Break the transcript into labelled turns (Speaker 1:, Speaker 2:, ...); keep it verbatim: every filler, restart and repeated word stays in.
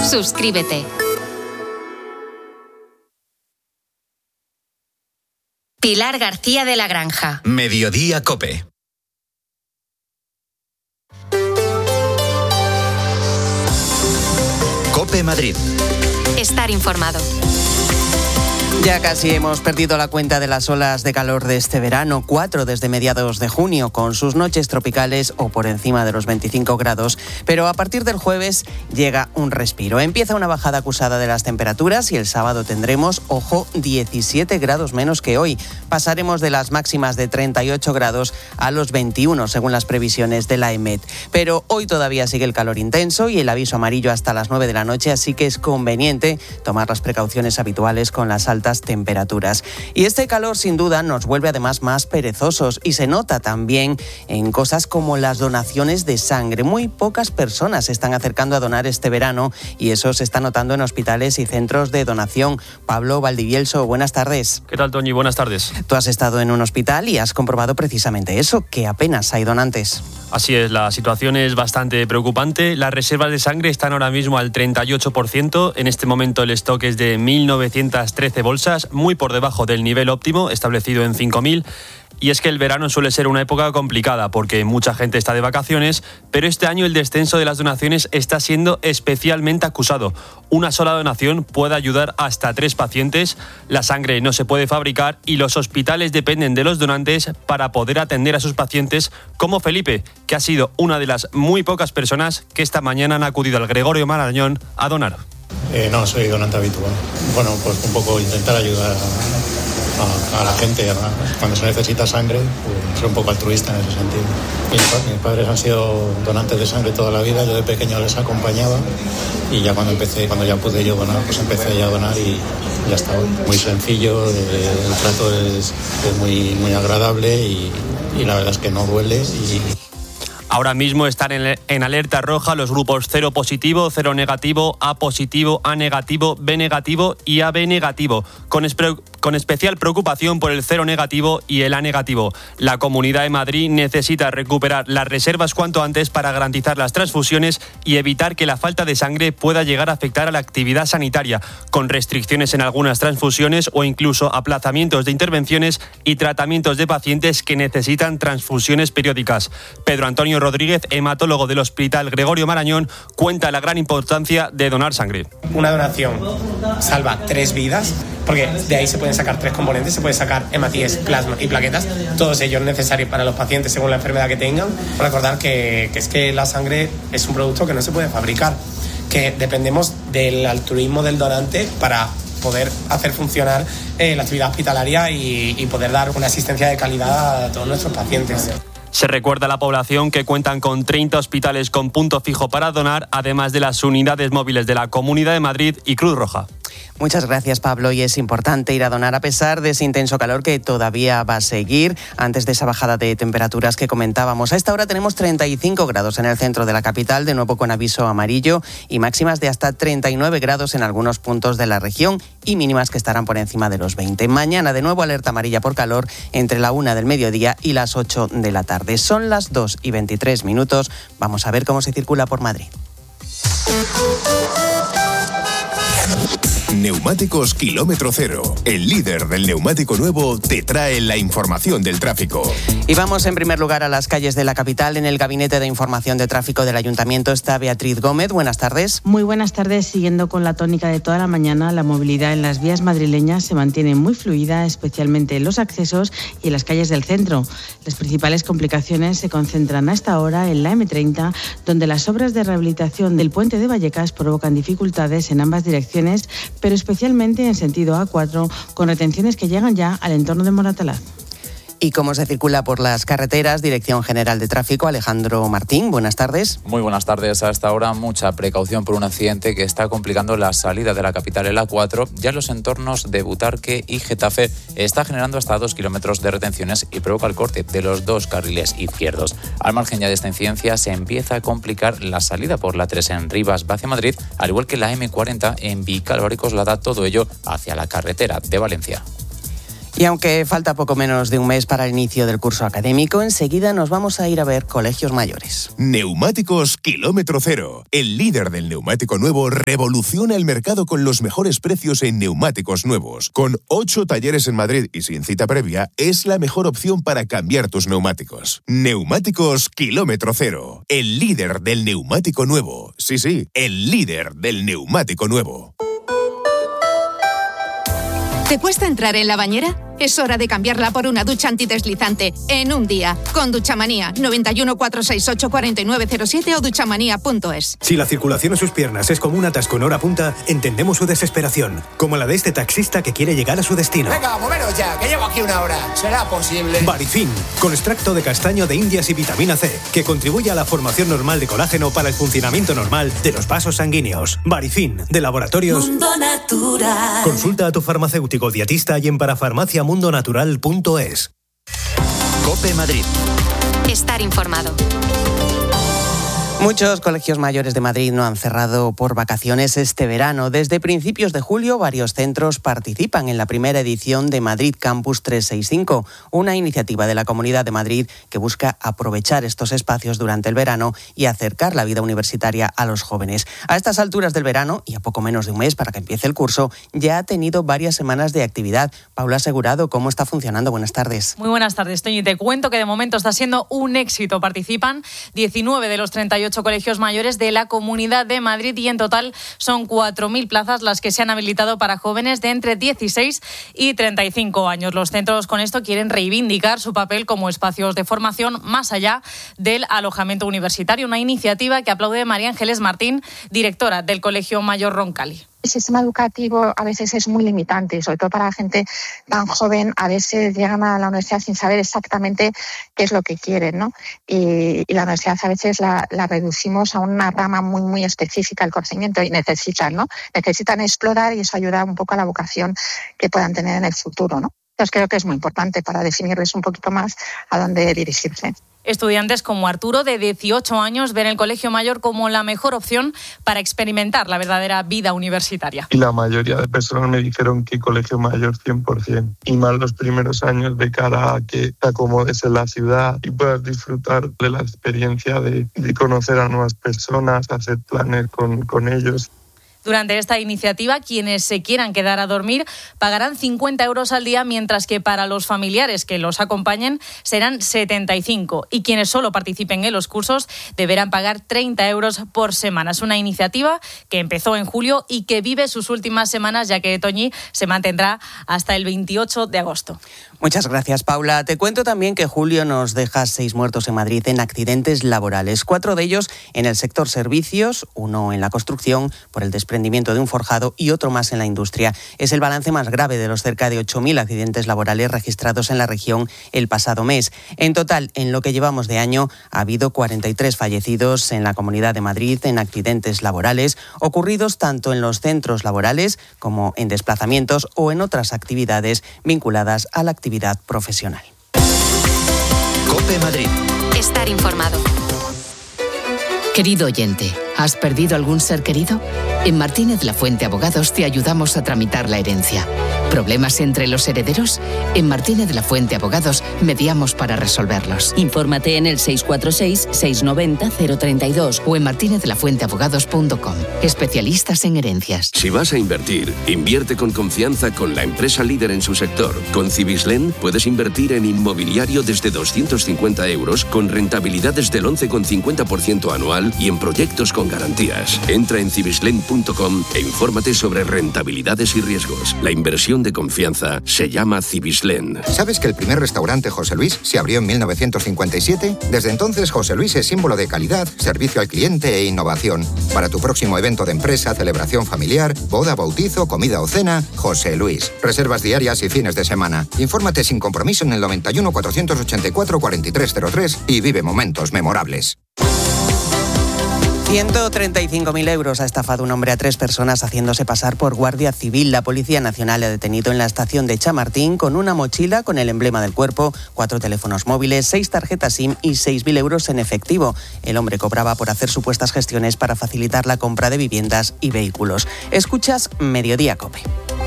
Speaker 1: Suscríbete. Pilar García de la Granja.
Speaker 2: Mediodía COPE. COPE Madrid.
Speaker 1: Estar informado.
Speaker 3: Ya casi hemos perdido la cuenta de las olas de calor de este verano, cuatro desde mediados de junio, con sus noches tropicales o por encima de los veinticinco grados. Pero a partir del jueves llega un respiro. Empieza una bajada acusada de las temperaturas y el sábado tendremos, ojo, diecisiete grados menos que hoy. Pasaremos de las máximas de treinta y ocho grados a los veintiuno, según las previsiones de la EMET. Pero hoy todavía sigue el calor intenso y el aviso amarillo hasta las nueve de la noche, así que es conveniente tomar las precauciones habituales con las altas temperaturas. Y este calor sin duda nos vuelve además más perezosos y se nota también en cosas como las donaciones de sangre. Muy pocas personas se están acercando a donar este verano y eso se está notando en hospitales y centros de donación. Pablo Valdivielso, buenas tardes.
Speaker 4: ¿Qué tal, Toñi? Buenas tardes.
Speaker 3: Tú has estado en un hospital y has comprobado precisamente eso, que apenas hay donantes.
Speaker 4: Así es, la situación es bastante preocupante. Las reservas de sangre están ahora mismo al treinta y ocho por ciento. En este momento el stock es de mil novecientas trece bolsas, muy por debajo del nivel óptimo establecido en cinco mil. Y es que el verano suele ser una época complicada porque mucha gente está de vacaciones, pero este año el descenso de las donaciones está siendo especialmente acusado. Una sola donación puede ayudar hasta tres pacientes, la sangre no se puede fabricar y los hospitales dependen de los donantes para poder atender a sus pacientes, como Felipe, que ha sido una de las muy pocas personas que esta mañana han acudido al Gregorio Marañón a donar.
Speaker 5: Eh, no, soy donante habitual. Bueno, pues un poco intentar ayudar a, a, a la gente a, cuando se necesita sangre, pues ser un poco altruista en ese sentido. Mis, mis padres han sido donantes de sangre toda la vida, yo de pequeño les acompañaba y ya cuando empecé, cuando ya pude yo donar, pues empecé ya a donar y ya está. Muy sencillo, el trato es, es muy, muy agradable y, y la verdad es que no duele y...
Speaker 4: Ahora mismo están en, en alerta roja los grupos cero positivo, cero negativo, A positivo, A negativo, B negativo y A B negativo, con, espe- con especial preocupación por el cero negativo y el A negativo. La Comunidad de Madrid necesita recuperar las reservas cuanto antes para garantizar las transfusiones y evitar que la falta de sangre pueda llegar a afectar a la actividad sanitaria, con restricciones en algunas transfusiones o incluso aplazamientos de intervenciones y tratamientos de pacientes que necesitan transfusiones periódicas. Pedro Antonio Rodríguez, hematólogo del Hospital Gregorio Marañón, cuenta la gran importancia de donar sangre.
Speaker 6: Una donación salva tres vidas, porque de ahí se pueden sacar tres componentes, se puede sacar hematíes, plasma y plaquetas, todos ellos necesarios para los pacientes según la enfermedad que tengan. Recordar que, que es que la sangre es un producto que no se puede fabricar, que dependemos del altruismo del donante para poder hacer funcionar eh, la actividad hospitalaria y, y poder dar una asistencia de calidad a todos nuestros pacientes.
Speaker 4: Se recuerda a la población que cuentan con treinta hospitales con punto fijo para donar, además de las unidades móviles de la Comunidad de Madrid y Cruz Roja.
Speaker 3: Muchas gracias, Pablo. Y es importante ir a donar a pesar de ese intenso calor que todavía va a seguir antes de esa bajada de temperaturas que comentábamos. A esta hora tenemos treinta y cinco grados en el centro de la capital, de nuevo con aviso amarillo y máximas de hasta treinta y nueve grados en algunos puntos de la región y mínimas que estarán por encima de los veinte. Mañana de nuevo alerta amarilla por calor entre la una del mediodía y las ocho de la tarde. Son las dos y veintitrés minutos. Vamos a ver cómo se circula por Madrid.
Speaker 7: Neumáticos Kilómetro Cero, el líder del neumático nuevo, te trae la información del tráfico.
Speaker 3: Y vamos en primer lugar a las calles de la capital. En el Gabinete de Información de Tráfico del Ayuntamiento está Beatriz Gómez. Buenas tardes.
Speaker 8: Muy buenas tardes. Siguiendo con la tónica de toda la mañana, la movilidad en las vías madrileñas se mantiene muy fluida, especialmente en los accesos y en las calles del centro. Las principales complicaciones se concentran a esta hora en la eme treinta, donde las obras de rehabilitación del puente de Vallecas provocan dificultades en ambas direcciones, pero especialmente en sentido A cuatro, con retenciones que llegan ya al entorno de Moratalaz.
Speaker 3: ¿Y cómo se circula por las carreteras? Dirección General de Tráfico, Alejandro Martín, buenas tardes.
Speaker 9: Muy buenas tardes. A esta hora mucha precaución por un accidente que está complicando la salida de la capital, el A cuatro. Ya en los entornos de Butarque y Getafe está generando hasta dos kilómetros de retenciones y provoca el corte de los dos carriles izquierdos. Al margen ya de esta incidencia se empieza a complicar la salida por la tres en Rivas hacia Madrid, al igual que la eme cuarenta en Vicálvaro y Coslada, todo ello hacia la carretera de Valencia.
Speaker 3: Y aunque falta poco menos de un mes para el inicio del curso académico, enseguida nos vamos a ir a ver colegios mayores.
Speaker 7: Neumáticos Kilómetro Cero. El líder del neumático nuevo revoluciona el mercado con los mejores precios en neumáticos nuevos. Con ocho talleres en Madrid y sin cita previa, es la mejor opción para cambiar tus neumáticos. Neumáticos Kilómetro Cero. El líder del neumático nuevo. Sí, sí, el líder del neumático nuevo.
Speaker 10: ¿Te cuesta entrar en la bañera? Es hora de cambiarla por una ducha antideslizante en un día. Con Duchamanía, noventa y uno, cuatrocientos sesenta y ocho, cuarenta y nueve cero siete o duchamanía punto es.
Speaker 11: Si la circulación en sus piernas es como un atasco en hora punta, entendemos su desesperación, como la de este taxista que quiere llegar a su destino.
Speaker 12: Venga, moveros ya, que llevo aquí una hora. ¿Será posible?
Speaker 11: Barifin, con extracto de castaño de indias y vitamina C, que contribuye a la formación normal de colágeno para el funcionamiento normal de los vasos sanguíneos. Barifin, de Laboratorios
Speaker 13: Mundo Natural.
Speaker 11: Consulta a tu farmacéutico dietista y en parafarmacia mundo natural punto es.
Speaker 2: COPE Madrid.
Speaker 1: Estar informado.
Speaker 3: Muchos colegios mayores de Madrid no han cerrado por vacaciones este verano. Desde principios de julio, varios centros participan en la primera edición de Madrid Campus trescientos sesenta y cinco, una iniciativa de la Comunidad de Madrid que busca aprovechar estos espacios durante el verano y acercar la vida universitaria a los jóvenes. A estas alturas del verano, y a poco menos de un mes para que empiece el curso, ya ha tenido varias semanas de actividad. Paula Asegurado, ¿cómo está funcionando? Buenas tardes.
Speaker 14: Muy buenas tardes, Toñi. Te cuento que de momento está siendo un éxito. Participan diecinueve de los treinta y ocho colegios mayores de la Comunidad de Madrid y en total son cuatro mil plazas las que se han habilitado para jóvenes de entre dieciséis y treinta y cinco años. Los centros con esto quieren reivindicar su papel como espacios de formación más allá del alojamiento universitario, una iniciativa que aplaude María Ángeles Martín, directora del Colegio Mayor Roncali.
Speaker 15: El sistema educativo a veces es muy limitante, sobre todo para la gente tan joven. A veces llegan a la universidad sin saber exactamente qué es lo que quieren, ¿no? Y, y la universidad a veces la, la reducimos a una rama muy, muy específica del conocimiento y necesitan, ¿no? Necesitan explorar y eso ayuda un poco a la vocación que puedan tener en el futuro, ¿no? Entonces creo que es muy importante para definirles un poquito más a dónde dirigirse.
Speaker 14: Estudiantes como Arturo, de dieciocho años, ven el Colegio Mayor como la mejor opción para experimentar la verdadera vida universitaria.
Speaker 16: Y la mayoría de personas me dijeron que Colegio Mayor cien por ciento. Y más los primeros años de cara a que te acomodes en la ciudad y puedas disfrutar de la experiencia de, de conocer a nuevas personas, hacer planes con, con ellos.
Speaker 14: Durante esta iniciativa, quienes se quieran quedar a dormir pagarán cincuenta euros al día, mientras que para los familiares que los acompañen serán setenta y cinco. Y quienes solo participen en los cursos deberán pagar treinta euros por semana. Es una iniciativa que empezó en julio y que vive sus últimas semanas, ya que Toñi se mantendrá hasta el veintiocho de agosto.
Speaker 3: Muchas gracias, Paula. Te cuento también que julio nos deja seis muertos en Madrid en accidentes laborales. Cuatro de ellos en el sector servicios, uno en la construcción por el desprendimiento de un forjado y otro más en la industria. Es el balance más grave de los cerca de ocho mil accidentes laborales registrados en la región el pasado mes. En total, en lo que llevamos de año, ha habido cuarenta y tres fallecidos en la Comunidad de Madrid en accidentes laborales, ocurridos tanto en los centros laborales como en desplazamientos o en otras actividades vinculadas a la actividad actividad profesional.
Speaker 2: COPE Madrid.
Speaker 1: Estar informado.
Speaker 17: Querido oyente, ¿has perdido algún ser querido? En Martínez La Fuente Abogados te ayudamos a tramitar la herencia. ¿Problemas entre los herederos? En Martínez La Fuente Abogados mediamos para resolverlos.
Speaker 18: Infórmate en el seis cuatro seis, seis nueve cero, cero tres dos
Speaker 17: o en martinez de la fuente abogados punto com. Especialistas en herencias.
Speaker 19: Si vas a invertir, invierte con confianza con la empresa líder en su sector. Con Cibislen puedes invertir en inmobiliario desde doscientos cincuenta euros con rentabilidades del once coma cincuenta por ciento anual y en proyectos con garantías. Entra en cibislen punto com e infórmate sobre rentabilidades y riesgos. La inversión de confianza se llama Cibislen.
Speaker 20: ¿Sabes que el primer restaurante José Luis se abrió en mil novecientos cincuenta y siete? Desde entonces José Luis es símbolo de calidad, servicio al cliente e innovación. Para tu próximo evento de empresa, celebración familiar, boda, bautizo, comida o cena, José Luis. Reservas diarias y fines de semana. Infórmate sin compromiso en el noventa y uno, cuatrocientos ochenta y cuatro, cuarenta y tres cero tres y vive momentos memorables.
Speaker 3: ciento treinta y cinco mil euros ha estafado un hombre a tres personas haciéndose pasar por guardia civil. La Policía Nacional le ha detenido en la estación de Chamartín con una mochila con el emblema del cuerpo, cuatro teléfonos móviles, seis tarjetas SIM y seis mil euros en efectivo. El hombre cobraba por hacer supuestas gestiones para facilitar la compra de viviendas y vehículos. Escuchas Mediodía COPE.